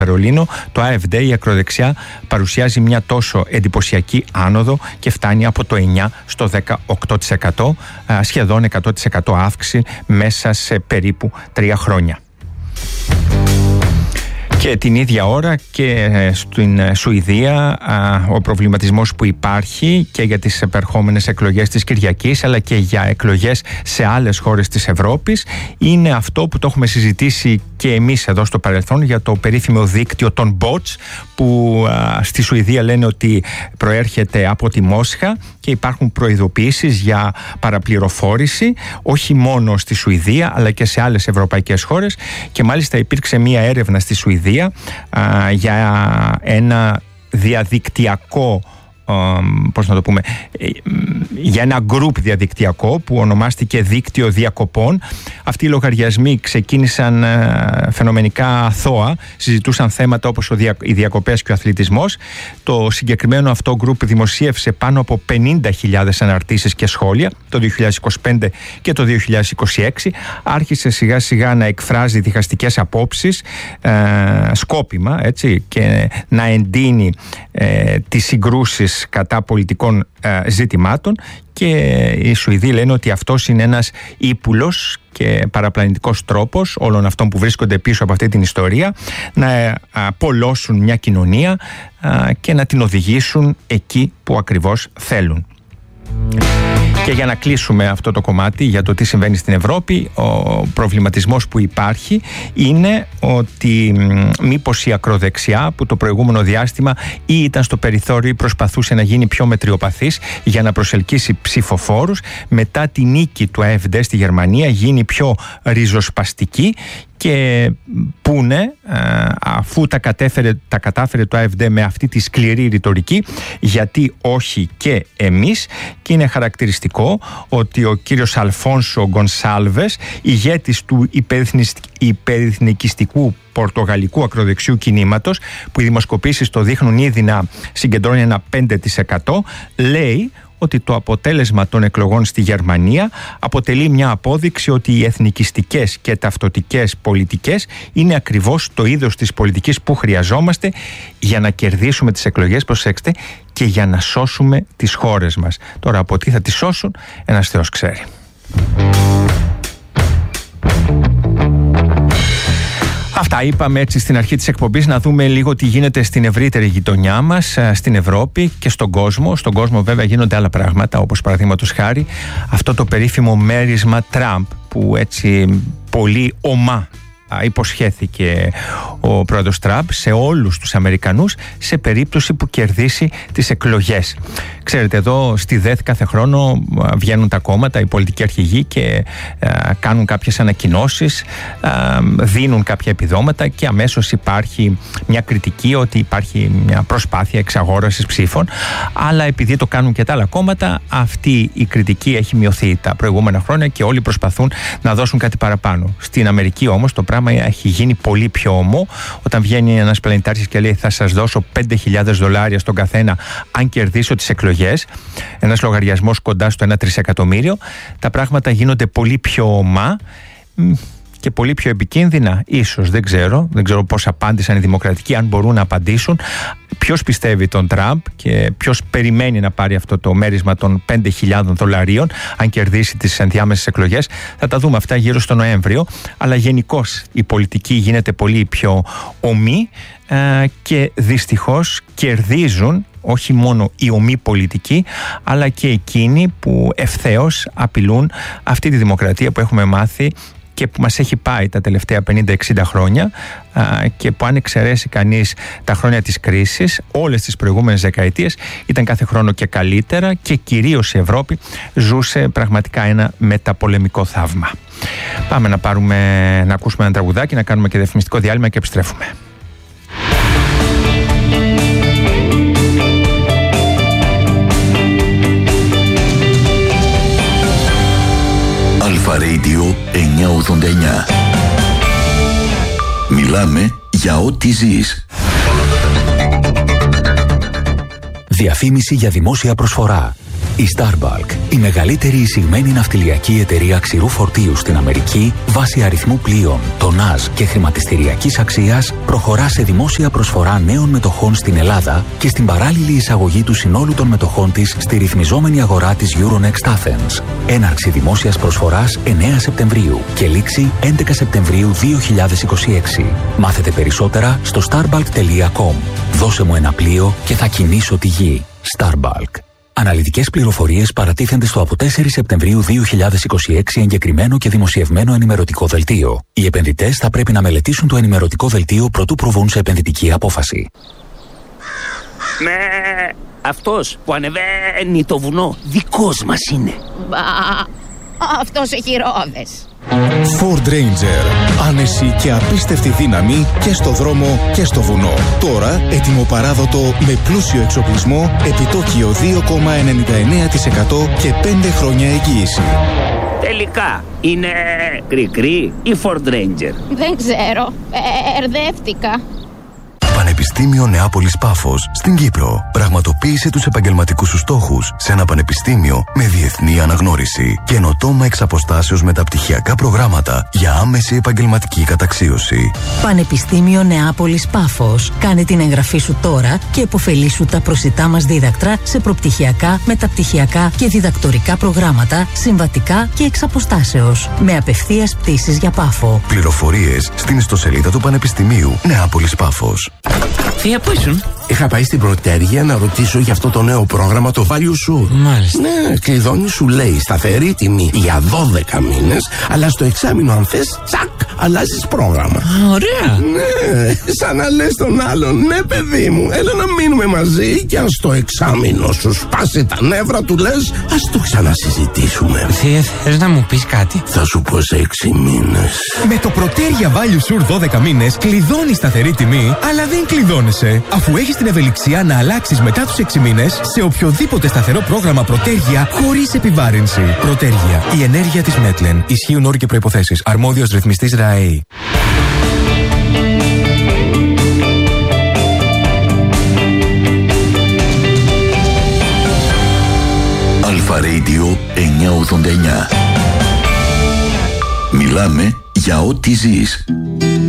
Βερολίνο, το AfD, η ακροδεξιά, παρουσιάζει μια τόσο εντυπωσιακή άνοδο και φτάνει από το 9% στο 18%, σχεδόν 100% αύξηση μέσα σε περίπου 3 χρόνια. Και την ίδια ώρα και στην Σουηδία ο προβληματισμός που υπάρχει και για τις επερχόμενες εκλογές της Κυριακής, αλλά και για εκλογές σε άλλες χώρες της Ευρώπης, είναι αυτό που το έχουμε συζητήσει και εμείς εδώ στο παρελθόν, για το περίφημο δίκτυο των bots, που στη Σουηδία λένε ότι προέρχεται από τη Μόσχα και υπάρχουν προειδοποιήσεις για παραπληροφόρηση όχι μόνο στη Σουηδία αλλά και σε άλλες ευρωπαϊκές χώρες. Και μάλιστα υπήρξε μία έρευνα στη Σουηδία για ένα διαδικτυακό, για ένα γκρουπ διαδικτυακό που ονομάστηκε Δίκτυο Διακοπών. Αυτοί οι λογαριασμοί ξεκίνησαν φαινομενικά αθώα, συζητούσαν θέματα όπως οι διακοπές και ο αθλητισμός. Το συγκεκριμένο αυτό γκρουπ δημοσίευσε πάνω από 50.000 αναρτήσεις και σχόλια το 2025 και το 2026. Άρχισε σιγά σιγά να εκφράζει διχαστικές απόψεις, σκόπιμα, έτσι, και να εντείνει τις συγκρούσεις κατά πολιτικών ζητημάτων, και οι Σουηδοί λένε ότι αυτός είναι ένας ύπουλος και παραπλανητικός τρόπος όλων αυτών που βρίσκονται πίσω από αυτή την ιστορία να πολλώσουν μια κοινωνία και να την οδηγήσουν εκεί που ακριβώς θέλουν. Και για να κλείσουμε αυτό το κομμάτι για το τι συμβαίνει στην Ευρώπη, ο προβληματισμός που υπάρχει είναι ότι μήπως η ακροδεξιά, που το προηγούμενο διάστημα ή ήταν στο περιθώριο ή προσπαθούσε να γίνει πιο μετριοπαθής για να προσελκύσει ψηφοφόρους, μετά τη νίκη του AfD στη Γερμανία γίνει πιο ριζοσπαστική και πούνε, αφού τα κατάφερε το AfD με αυτή τη σκληρή ρητορική, γιατί όχι και εμείς. Και είναι χαρακτηριστικό ότι ο κύριος Αλφόνσο Γκονσάλβες, ηγέτης του υπερεθνικιστικού πορτογαλικού ακροδεξιού κινήματος, που οι δημοσκοπήσεις το δείχνουν ήδη να συγκεντρώνει ένα 5%, λέει ότι το αποτέλεσμα των εκλογών στη Γερμανία αποτελεί μια απόδειξη ότι οι εθνικιστικές και ταυτοτικές πολιτικές είναι ακριβώς το είδος της πολιτικής που χρειαζόμαστε για να κερδίσουμε τις εκλογές, προσέξτε, και για να σώσουμε τις χώρες μας. Τώρα από τι θα τις σώσουν, ένας Θεός ξέρει. Αυτά είπαμε έτσι στην αρχή της εκπομπής. Να δούμε λίγο τι γίνεται στην ευρύτερη γειτονιά μας, στην Ευρώπη και στον κόσμο. Στον κόσμο βέβαια γίνονται άλλα πράγματα, όπως παραδείγματος χάρη αυτό το περίφημο μέρισμα Τραμπ, που έτσι πολύ ομά υποσχέθηκε ο πρόεδρος Τραμπ σε όλους τους Αμερικανούς σε περίπτωση που κερδίσει τις εκλογές. Ξέρετε, εδώ στη ΔΕΘ κάθε χρόνο βγαίνουν τα κόμματα, οι πολιτικοί αρχηγοί, και κάνουν κάποιες ανακοινώσεις, δίνουν κάποια επιδόματα, και αμέσως υπάρχει μια κριτική ότι υπάρχει μια προσπάθεια εξαγόρασης ψήφων. Αλλά επειδή το κάνουν και τα άλλα κόμματα, αυτή η κριτική έχει μειωθεί τα προηγούμενα χρόνια και όλοι προσπαθούν να δώσουν κάτι παραπάνω. Στην Αμερική όμως το πράγμα έχει γίνει πολύ πιο ομό. Όταν βγαίνει ένας πλανητάρχης και λέει θα σας δώσω $5.000 στον καθένα αν κερδίσω τις εκλογές, ένας λογαριασμός κοντά στο 1 τρισεκατομμύριο, τα πράγματα γίνονται πολύ πιο ομά και πολύ πιο επικίνδυνα. Ίσως, δεν ξέρω πώς απάντησαν οι δημοκρατικοί, αν μπορούν να απαντήσουν. Ποιος πιστεύει τον Τραμπ και ποιος περιμένει να πάρει αυτό το μέρισμα των $5.000 αν κερδίσει τις ενδιάμεσες εκλογές, θα τα δούμε αυτά γύρω στο Νοέμβριο. Αλλά γενικώς η πολιτική γίνεται πολύ πιο ομή και δυστυχώς κερδίζουν όχι μόνο οι ομοί πολιτικοί, αλλά και εκείνοι που ευθέως απειλούν αυτή τη δημοκρατία που έχουμε μάθει και που μας έχει πάει τα τελευταία 50-60 χρόνια, και που αν εξαιρέσει κανείς τα χρόνια της κρίσης, όλες τις προηγούμενες δεκαετίες ήταν κάθε χρόνο και καλύτερα, και κυρίως η Ευρώπη ζούσε πραγματικά ένα μεταπολεμικό θαύμα. Πάμε να ακούσουμε ένα τραγουδάκι, να κάνουμε και διαφημιστικό διάλειμμα και επιστρέφουμε. Αλφα Radio 989. Μιλάμε για ό,τι ζεις. Διαφήμιση για δημόσια προσφορά. Η Starbulk, η μεγαλύτερη εισηγμένη ναυτιλιακή εταιρεία ξηρού φορτίου στην Αμερική, βάσει αριθμού πλοίων, τονάζ και χρηματιστηριακής αξίας, προχωρά σε δημόσια προσφορά νέων μετοχών στην Ελλάδα και στην παράλληλη εισαγωγή του συνόλου των μετοχών της στη ρυθμιζόμενη αγορά της Euronext Athens. Έναρξη δημόσιας προσφοράς 9 Σεπτεμβρίου και λήξη 11 Σεπτεμβρίου 2026. Μάθετε περισσότερα στο starbulk.com. Δώσε μου ένα πλοίο και θα κινήσω τη γη. Starbulk. Αναλυτικές πληροφορίες παρατίθενται στο από 4 Σεπτεμβρίου 2026 εγκεκριμένο και δημοσιευμένο ενημερωτικό δελτίο. Οι επενδυτές θα πρέπει να μελετήσουν το ενημερωτικό δελτίο προτού προβούν σε επενδυτική απόφαση. Με αυτός που ανεβαίνει το βουνό δικός μας είναι. Μπα, αυτός έχει ρόδες. Ford Ranger. Άνεση και απίστευτη δύναμη και στο δρόμο και στο βουνό. Τώρα έτοιμο παράδοτο με πλούσιο εξοπλισμό, επιτόκιο 2,99% και 5 χρόνια εγγύηση. Τελικά είναι κρικρί ή Ford Ranger? Δεν ξέρω. Ερδεύτηκα. Πανεπιστήμιο Νεάπολης Πάφος στην Κύπρο. Πραγματοποίησε τους επαγγελματικούς σου στόχους σε ένα πανεπιστήμιο με διεθνή αναγνώριση. Καινοτόμα εξ αποστάσεως μεταπτυχιακά προγράμματα για άμεση επαγγελματική καταξίωση. Πανεπιστήμιο Νεάπολης Πάφος. Κάνε την εγγραφή σου τώρα και επωφελήσου τα προσιτά μας δίδακτρα σε προπτυχιακά, μεταπτυχιακά και διδακτορικά προγράμματα, συμβατικά και εξ αποστάσεως. Με απευθείας πτήσεις για Πάφο. Πληροφορίες στην ιστοσελίδα του Πανεπιστημίου Νεάπολης Πάφος. Θεία, πού ήσουν? Είχα πάει στην Πρωτέργεια να ρωτήσω για αυτό το νέο πρόγραμμα, το Value Sure. Μάλιστα. Ναι, κλειδώνει, σου λέει σταθερή τιμή για 12 μήνες, αλλά στο εξάμηνο αν θες, τσακ, αλλάζεις πρόγραμμα. Ωραία. Ναι, σαν να λες τον άλλον, ναι παιδί μου, έλα να μείνουμε μαζί και αν στο εξάμηνο σου σπάσει τα νεύρα του λες, ας το ξανασυζητήσουμε. Θεία, θες να μου πεις κάτι? Θα σου πω σε 6 μήνες. Με το Πρωτέργεια Value Sure 12 μήνες κλειδώνει σταθερή τιμή, αλλά δεν κλειδώνεσαι, αφού έχεις την ευελιξία να αλλάξεις μετά τους 6 μήνες σε οποιοδήποτε σταθερό πρόγραμμα Πρωτέργεια χωρίς επιβάρυνση. Πρωτέργεια. Η ενέργεια της Μέτλεν. Ισχύουν όροι και προϋποθέσεις. Αρμόδιος ρυθμιστής ΡΑΕΗ. Αλφα Radio 989. Μιλάμε για ό,τι ζεις.